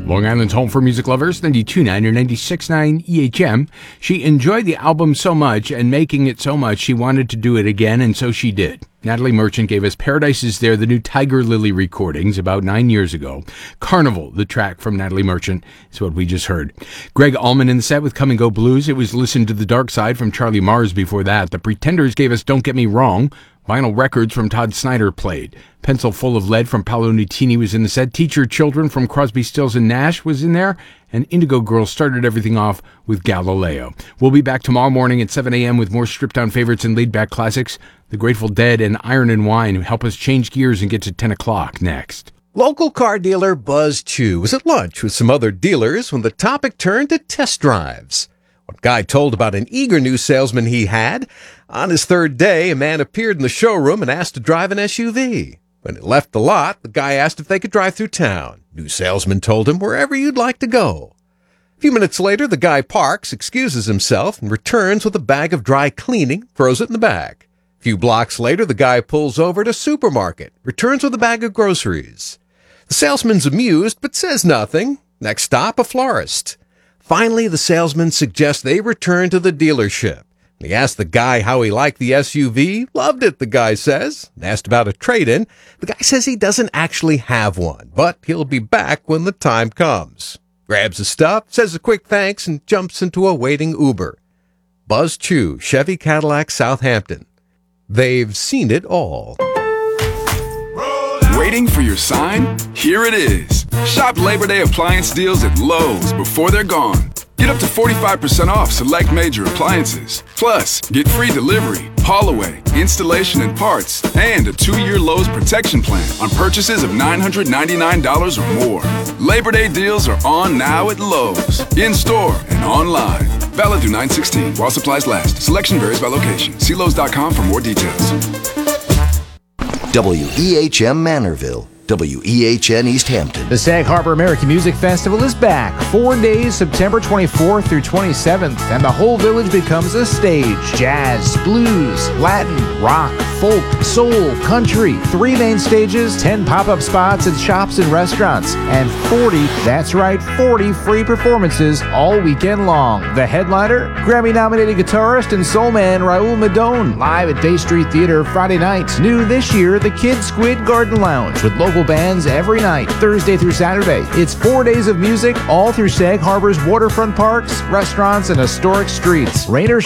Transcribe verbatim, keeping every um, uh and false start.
Long Island's home for music lovers, ninety-two point nine or ninety-six point nine E H M. She enjoyed the album so much and making it so much she wanted to do it again, and so she did. Natalie Merchant gave us Paradise Is There, the new Tiger Lily recordings about nine years ago. Carnival, the track from Natalie Merchant, is what we just heard. Greg Allman in the set with Come and Go Blues. It was Listen to the Dark Side from Charlie Mars before that. The Pretenders gave us Don't Get Me Wrong. Vinyl Records from Todd Snyder played. Pencil Full of Lead from Paolo Nutini was in the set. Teach Your Children from Crosby, Stills and Nash was in there. And Indigo Girls started everything off with Galileo. We'll be back tomorrow morning at seven a.m. with more stripped-down favorites and laid-back classics. The Grateful Dead and Iron and Wine help us change gears and get to ten o'clock next. Local car dealer Buzz Chew was at lunch with some other dealers when the topic turned to test drives. One guy told about an eager new salesman he had. On his third day, a man appeared in the showroom and asked to drive an S U V. When it left the lot, the guy asked if they could drive through town. New salesman told him wherever you'd like to go. A few minutes later, the guy parks, excuses himself, and returns with a bag of dry cleaning, throws it in the bag. A few blocks later, the guy pulls over to a supermarket, returns with a bag of groceries. The salesman's amused, but says nothing. Next stop, a florist. Finally, the salesman suggests they return to the dealership. He asked the guy how he liked the S U V. Loved it, the guy says. And asked about a trade-in. The guy says he doesn't actually have one, but he'll be back when the time comes. Grabs his stuff, says a quick thanks, and jumps into a waiting Uber. Buzz Chew, Chevy Cadillac, Southampton. They've seen it all. Waiting for your sign? Here it is. Shop Labor Day appliance deals at Lowe's before they're gone. Get up to forty-five percent off select major appliances. Plus, get free delivery, haul away, installation and parts, and a two-year Lowe's protection plan on purchases of nine hundred ninety-nine dollars or more. Labor Day deals are on now at Lowe's, in-store and online. Valid through nine sixteen while supplies last. Selection varies by location. See Lowe's dot com for more details. W E H M Manorville, W E H N East Hampton. The Sag Harbor American Music Festival is back. Four days, September twenty-fourth through twenty-seventh, and the whole village becomes a stage. Jazz, blues, Latin, rock, folk, soul, country. Three main stages, ten pop-up spots at shops and restaurants, and forty, that's right, forty free performances all weekend long. The headliner, Grammy-nominated guitarist and soul man Raul Madone, live at Day Street Theater Friday night. New this year, the Kid Squid Garden Lounge with local bands every night, Thursday through Saturday. It's four days of music all through Sag Harbor's waterfront parks, restaurants, and historic streets. Rain or